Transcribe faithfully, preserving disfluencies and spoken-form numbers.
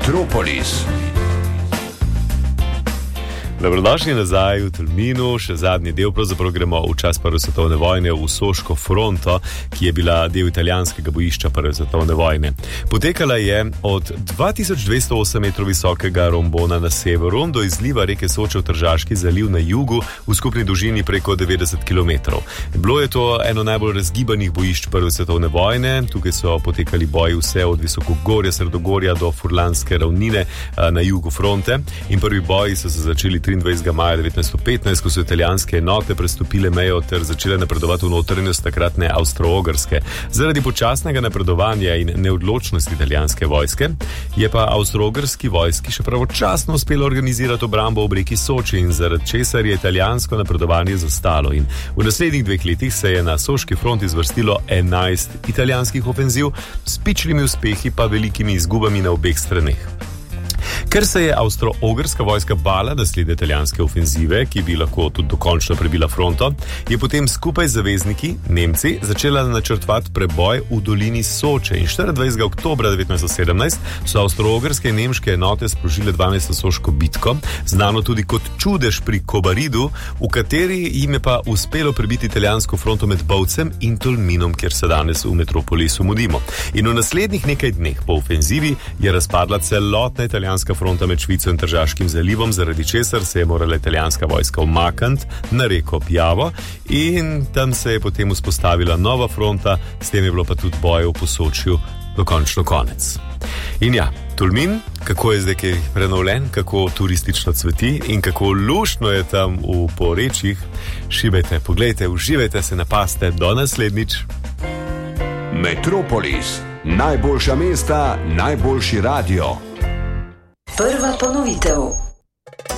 Metropolis. Dobrodošli nazaj v Tolminu, še zadnji del, pravzaprav gremo v čas prve svetovne vojne v Soško fronto, ki je bila del italijanskega bojišča prve svetovne vojne. Potekala je od dva tisoč dvesto osem metrov visokega Rombona na severu do izliva reke Soče v Tržaški zaliv na jugu v skupni dolžini preko devetdeset kilometrov. Bilo je to eno najbolj razgibanih bojišč prve svetovne vojne. Tukaj so potekali boji vse od Visokogorja, Sredogorja do Furlanske ravnine na jugu fronte in prvi boji so se začeli triindvajsetega maja devetnajststo petnajst, ko so italijanske enote prestopile mejo ter začele napredovati v notranjost takratne Avstro-Ogrske. Zaradi počasnega napredovanja in neodločnosti italijanske vojske je pa Avstro-Ogrski vojski še pravočasno uspelo organizirati obrambo ob reki Soči in zaradi česar je italijansko napredovanje zastalo. In v naslednjih dveh letih se je na Soški front izvrstilo enajst italijanskih ofenziv s pičlimi uspehi pa velikimi izgubami na obeh straneh. Ker se je Avstro-Ogrska vojska bala naslednje italijanske ofenzive, ki bi lahko tudi dokončno prebila fronto, je potem skupaj z zavezniki, Nemci, začela načrtovati preboj v dolini Soče in štiriindvajsetega oktobra devetnajststo sedemnajst so avstro-ogrske in nemške enote sprožile dvanajsto soško bitko, znano tudi kot čudež pri Kobaridu, v kateri jim je pa uspelo prebiti italijansko fronto med Bovcem in Tolminom, kjer se danes v Metropolisu mudimo. In v naslednjih nekaj dneh po ofenzivi je razpadla celotna italijanska fronta med Švico in Tržaškim zalivom, zaradi česar se je morala italijanska vojska umakniti na reko Pjavo in tam se je potem vzpostavila nova fronta, s tem je bilo pa tudi bojev po Sočju dokončno konec. In ja, Tolmin, kako je zdaj kaj prenovljen, kako turistično cveti in kako luštno je tam v porečjih, šibajte, poglejte, uživajte se, napaste, do naslednjič. Metropolis, najboljša mesta, najboljši radio. Prva ponovitev.